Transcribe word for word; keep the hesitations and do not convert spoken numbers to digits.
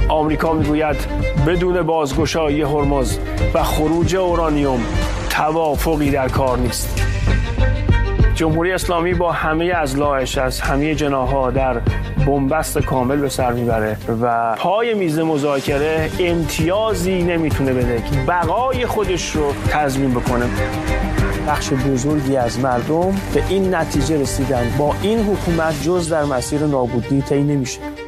آمریکا میگوید بدون بازگشایی هرمز و خروج اورانیوم توافقی در کار نیست. جمهوری اسلامی با همه اضلاعش از همه جناح‌ها در بنبست کامل به سر میبره و پای میز مذاکره امتیازی نمیتونه بده که بقای خودش رو تضمین بکنه. بخش بزرگی از مردم به این نتیجه رسیدن با این حکومت جز در مسیر نابودی طی نمیشه.